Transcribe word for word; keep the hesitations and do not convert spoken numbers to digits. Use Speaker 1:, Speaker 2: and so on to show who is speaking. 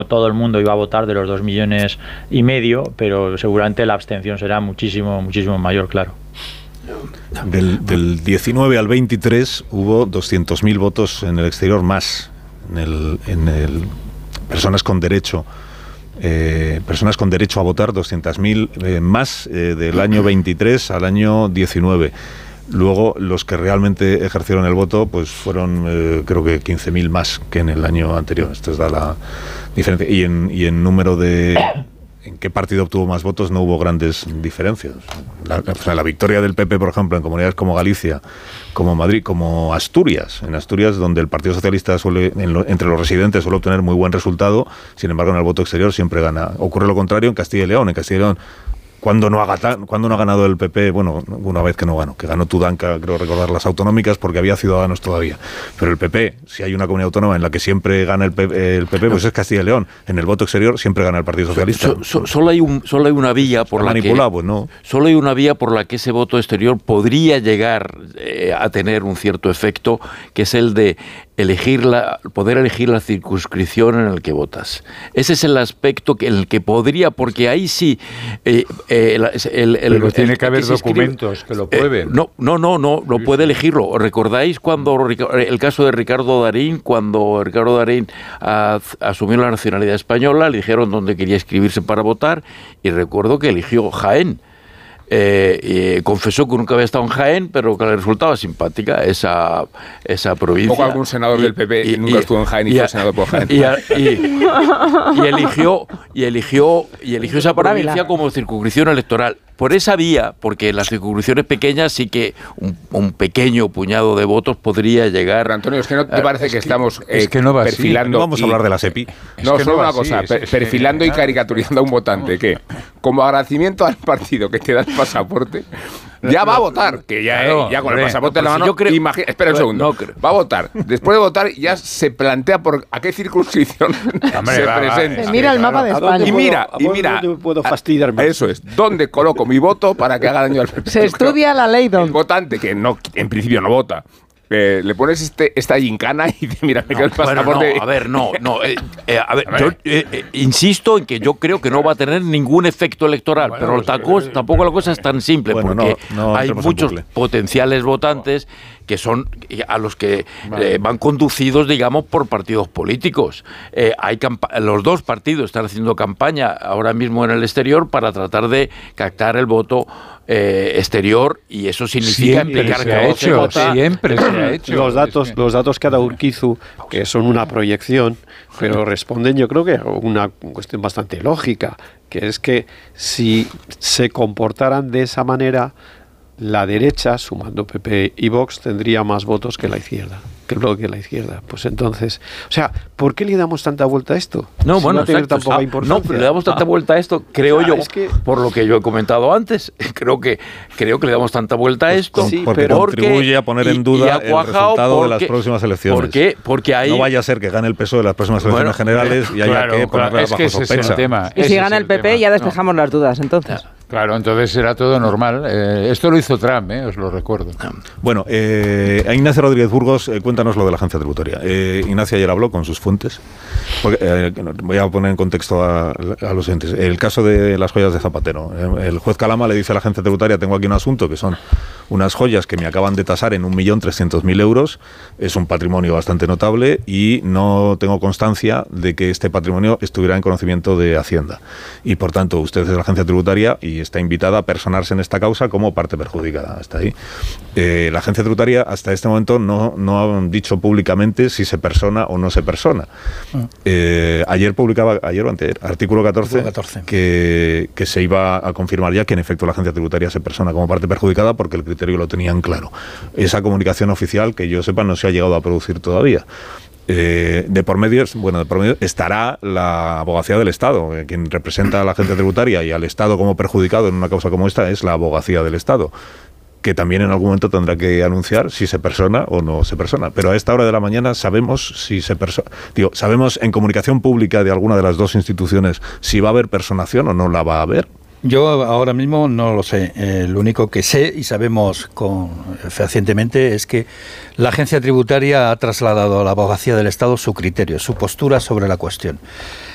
Speaker 1: todo el mundo iba a votar de los dos millones y medio, pero seguramente la abstención será muchísimo, muchísimo mayor, claro.
Speaker 2: Del, del diecinueve al veintitrés hubo doscientos mil votos en el exterior más, en el, en el personas con derecho, eh, personas con derecho a votar, doscientos mil eh, más eh, del año veintitrés al año diecinueve. Luego, los que realmente ejercieron el voto, pues fueron, eh, creo que quince mil más que en el año anterior. Esto es da la diferencia. Y en, y en número de... ¿En qué partido obtuvo más votos? No hubo grandes diferencias. La, o sea, la victoria del P P, por ejemplo, en comunidades como Galicia, como Madrid, como Asturias. En Asturias, donde el Partido Socialista suele, en lo, entre los residentes suele obtener muy buen resultado, sin embargo, en el voto exterior siempre gana. Ocurre lo contrario en Castilla y León. En Castilla y León, ¿Cuándo no, ha gata, ¿Cuándo no ha ganado el P P? Bueno, una vez que no ganó, que ganó Tudanca, creo recordar, las autonómicas, porque había Ciudadanos todavía. Pero el P P, si hay una comunidad autónoma en la que siempre gana el P P, el P P pues es Castilla y León. En el voto exterior siempre gana el Partido Socialista.
Speaker 3: So, so, solo, hay un, solo hay una vía por la que...
Speaker 2: Pues no.
Speaker 3: Solo hay una vía por la que ese voto exterior podría llegar eh, a tener un cierto efecto, que es el de elegir la, poder elegir la circunscripción en el que votas. Ese es el aspecto que, en el que podría, porque ahí sí... Eh, eh, el, el, el,
Speaker 4: Pero
Speaker 3: el,
Speaker 4: tiene
Speaker 3: el,
Speaker 4: que haber
Speaker 3: que
Speaker 4: documentos
Speaker 3: escribe,
Speaker 4: que lo prueben.
Speaker 3: Eh, no, no, no, no, lo puede elegirlo. ¿Os recordáis cuando el caso de Ricardo Darín, cuando Ricardo Darín as, asumió la nacionalidad española, le dijeron dónde quería inscribirse para votar, y recuerdo que eligió Jaén. Eh, y confesó que nunca había estado en Jaén, pero que le resultaba simpática esa, esa provincia.
Speaker 5: Poco algún senador y, del P P y, nunca y, estuvo en Jaén y, y fue senador por Jaén.
Speaker 3: Y, y, y, eligió, y, eligió, y eligió esa provincia como circunscripción electoral. Por esa vía, porque en las circunscripciones pequeñas sí que un, un pequeño puñado de votos podría llegar...
Speaker 5: Pero Antonio, es que no te parece
Speaker 2: es
Speaker 5: que,
Speaker 2: que
Speaker 5: estamos eh,
Speaker 2: es que no va
Speaker 5: perfilando...
Speaker 2: así. No vamos a hablar de la SEPI.
Speaker 5: No,
Speaker 2: es
Speaker 5: solo
Speaker 2: no
Speaker 5: una
Speaker 2: así,
Speaker 5: cosa,
Speaker 2: es,
Speaker 5: per,
Speaker 2: es
Speaker 5: perfilando
Speaker 2: que,
Speaker 5: y caricaturizando a un votante, que como agradecimiento al partido que te da el pasaporte, ya va a votar, que ya, claro, eh, ya con el pasaporte en la mano...
Speaker 3: Yo creo,
Speaker 5: imagina, espera un segundo, no va a votar. Después de votar ya se plantea por a qué circunscripción hombre, se va, presenta.
Speaker 6: Se mira el mapa de España.
Speaker 5: Y mira, y mira...
Speaker 7: ¿Dónde puedo fastidiarme?
Speaker 5: Eso es, ¿dónde coloco mi voto para que haga daño al P P?
Speaker 6: Se estudia la ley, don.
Speaker 5: El votante que no, en principio no vota. Eh, le pones este, esta gincana y dice, mira, me
Speaker 3: no,
Speaker 5: quedo el pasaporte.
Speaker 3: Bueno, no, a ver, no, no. Eh, eh, a ver, a ver. Yo eh, eh, insisto en que yo creo que no va a tener ningún efecto electoral, bueno, pero pues, taco, eh, tampoco la cosa es tan simple, bueno, porque no, no hay muchos potenciales votantes que son a los que vale. eh, van conducidos, digamos, por partidos políticos. Eh, hay los dos partidos están haciendo campaña ahora mismo en el exterior para tratar de captar el voto eh, exterior, y eso significa
Speaker 4: siempre
Speaker 3: implicar
Speaker 4: se
Speaker 3: que
Speaker 4: ha
Speaker 3: no
Speaker 4: hecho,
Speaker 3: se vota.
Speaker 4: Siempre se ha hecho.
Speaker 7: Los datos, los datos que ha dado Urquizu, que son una proyección, pero responden, yo creo que a una cuestión bastante lógica, que es que si se comportaran de esa manera, la derecha, sumando P P y Vox, tendría más votos que la izquierda, que el bloque de la izquierda. Pues entonces, o sea, ¿por qué le damos tanta vuelta a esto?
Speaker 3: No,
Speaker 7: si
Speaker 3: bueno,
Speaker 7: no tiene
Speaker 3: exacto,
Speaker 7: tan poca
Speaker 3: ah,
Speaker 7: importancia.
Speaker 3: no, le damos tanta vuelta a esto, creo
Speaker 7: o sea,
Speaker 3: yo,
Speaker 7: es que,
Speaker 3: por lo que yo he comentado antes, creo que creo que le damos tanta vuelta a esto,
Speaker 2: sí, porque pero contribuye a poner en duda el resultado porque, de las próximas elecciones.
Speaker 3: ¿Por qué? Porque ahí
Speaker 2: no vaya a ser que gane el P S O E las próximas elecciones bueno, generales y haya
Speaker 4: claro,
Speaker 2: que ponerla
Speaker 4: claro, es
Speaker 2: bajo
Speaker 4: que
Speaker 2: sospecha.
Speaker 4: Es el tema,
Speaker 6: y si gana el P P tema. Ya despejamos no. las dudas, entonces.
Speaker 4: Claro, entonces será todo normal. Eh, esto lo hizo Trump, eh, os lo recuerdo.
Speaker 2: Bueno, eh, Ignacio Rodríguez Burgos, eh, cuéntanos lo de la agencia tributaria. Eh, Ignacio ayer habló con sus fuentes. Porque, eh, voy a poner en contexto a, a los entes. El caso de las joyas de Zapatero. Eh, el juez Calama le dice a la agencia tributaria, tengo aquí un asunto que son unas joyas que me acaban de tasar en un millón trescientos mil euros. Es un patrimonio bastante notable y no tengo constancia de que este patrimonio estuviera en conocimiento de Hacienda. Y por tanto, usted es de la agencia tributaria y está invitada a personarse en esta causa como parte perjudicada. Hasta ahí. Eh, la agencia tributaria hasta este momento no, no ha dicho públicamente si se persona o no se persona. Ah. Eh, ayer publicaba, ayer o anteayer, artículo catorce, catorce. Que, que se iba a confirmar ya que en efecto la agencia tributaria se persona como parte perjudicada porque el criterio lo tenían claro. Esa comunicación oficial, que yo sepa, no se ha llegado a producir todavía. Eh, de por medio, bueno, de por medio estará la Abogacía del Estado. Eh, quien representa a la agencia tributaria y al Estado como perjudicado en una causa como esta es la Abogacía del Estado, que también en algún momento tendrá que anunciar si se persona o no se persona. Pero a esta hora de la mañana sabemos si se persona. Digo, sabemos en comunicación pública de alguna de las dos instituciones si va a haber personación o no la va a haber.
Speaker 8: Yo ahora mismo no lo sé. Eh, lo único que sé y sabemos con, fehacientemente es que la agencia tributaria ha trasladado a la Abogacía del Estado su criterio, su postura sobre la cuestión.